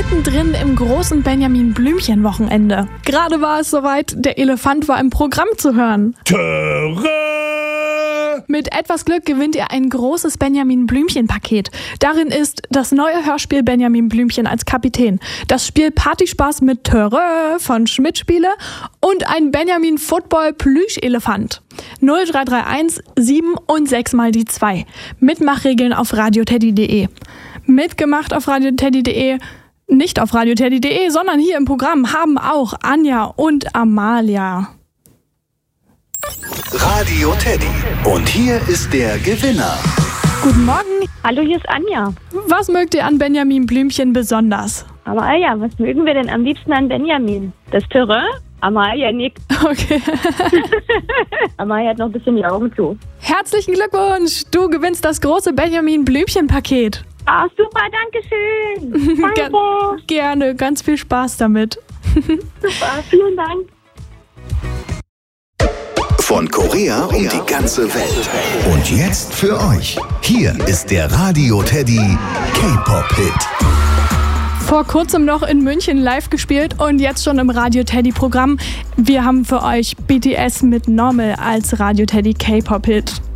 mittendrin im großen Benjamin Blümchen-Wochenende. Gerade war es soweit, der Elefant war im Programm zu hören. Mit etwas Glück gewinnt ihr ein großes Benjamin Blümchen-Paket. Darin ist das neue Hörspiel Benjamin Blümchen als Kapitän, das Spiel Partyspaß mit Törö von Schmidt-Spiele und ein Benjamin Football Plüschelefant. 0331 7 und 6 mal die 2. Mitmachregeln auf radioteddy.de. Mitgemacht auf radioteddy.de. Nicht auf radioteddy.de, sondern hier im Programm haben auch Anja und Amalia. Radio Teddy. Und hier ist der Gewinner. Guten Morgen. Hallo, hier ist Anja. Was mögt ihr an Benjamin Blümchen besonders? Amalia, was mögen wir denn am liebsten an Benjamin? Das Terrain? Amalia nickt. Okay. Amalia hat noch ein bisschen die Augen zu. Herzlichen Glückwunsch. Du gewinnst das große Benjamin Blümchen-Paket. Ah, super, danke schön. Danke. Gerne, ganz viel Spaß damit. Super, vielen Dank. Von Korea um die ganze Welt. Und jetzt für euch. Hier ist der Radio Teddy K-Pop-Hit. Vor kurzem noch in München live gespielt und jetzt schon im Radio Teddy Programm. Wir haben für euch BTS mit Normal als Radio Teddy K-Pop-Hit.